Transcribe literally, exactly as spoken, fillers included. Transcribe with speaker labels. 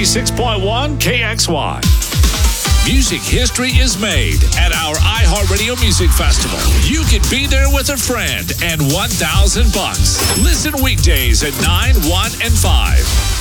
Speaker 1: ninety-six point one K X Y. Music history is made at our iHeartRadio Music Festival. You can be there with a friend and one thousand bucks. Listen weekdays at nine, one, and five.